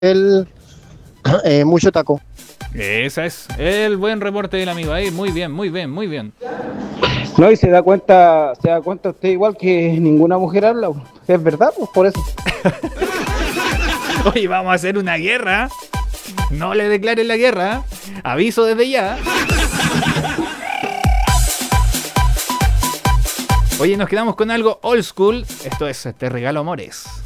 el mucho taco. Ese es el buen reporte del amigo ahí. Muy bien, muy bien, muy bien. No, y se da cuenta usted igual que ninguna mujer habla. Es verdad, pues por eso. Oye, vamos a hacer una guerra. No le declaren la guerra. Aviso desde ya. Oye, nos quedamos con algo old school. Esto es Te Regalo Amores.